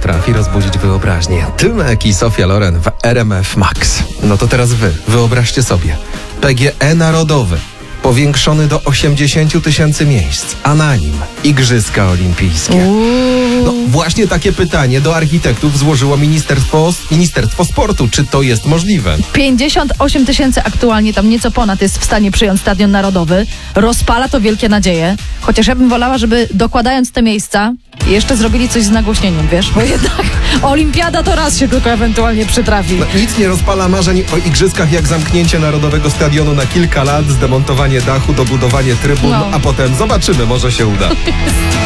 potrafi rozbudzić wyobraźnię. Tymek i Sofia Loren w RMF Max. No to teraz wy, wyobraźcie sobie. PGE Narodowy, powiększony do 80 000 miejsc, a na nim Igrzyska Olimpijskie. No właśnie takie pytanie do architektów złożyło Ministerstwo Sportu. Czy to jest możliwe? 58 000 aktualnie, tam nieco ponad, jest w stanie przyjąć Stadion Narodowy. Rozpala to wielkie nadzieje. Chociaż ja bym wolała, żeby dokładając te miejsca jeszcze zrobili coś z nagłośnieniem, wiesz? Bo jednak olimpiada to raz się tylko ewentualnie przytrafi. No, nic nie rozpala marzeń o igrzyskach jak zamknięcie Narodowego Stadionu na kilka lat, zdemontowanie dachu, dobudowanie trybun, a potem zobaczymy, może się uda.